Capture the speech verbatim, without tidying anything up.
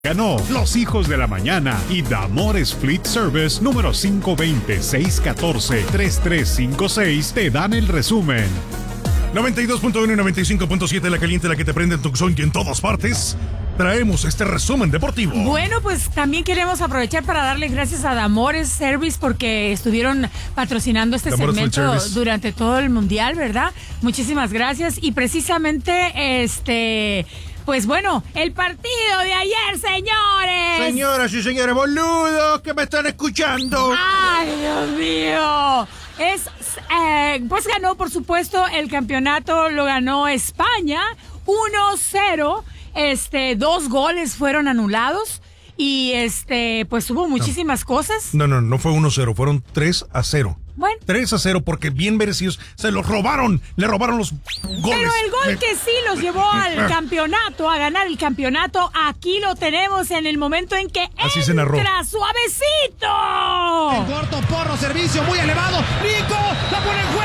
Ganó Los Hijos de la Mañana y Damores Fleet Service número cinco dos cero, seis uno cuatro, tres tres cinco seis te dan el resumen. noventa y dos punto uno y noventa y cinco punto siete, la caliente, la que te prende en Tucson y en todas partes. Traemos este resumen deportivo. Bueno, pues también queremos aprovechar para darle gracias a Damores Service porque estuvieron patrocinando este Damores segmento durante todo el mundial, ¿verdad? Muchísimas gracias. Y precisamente, este... Pues bueno, el partido de ayer, señores. Señoras y señores boludos que me están escuchando. ¡Ay, Dios mío! Es, eh, pues ganó, por supuesto, el campeonato lo ganó España, uno cero. Este, dos goles fueron anulados y este, pues hubo muchísimas no. cosas. No, no, no fue uno cero, fueron tres a cero. Bueno. tres a cero porque bien merecidos se los robaron, le robaron los goles. Pero el gol que sí los llevó al campeonato, a ganar el campeonato, aquí lo tenemos en el momento en que Así se narró. entra suavecito. En corto, Porro, servicio muy elevado. Nico, la pone en juego.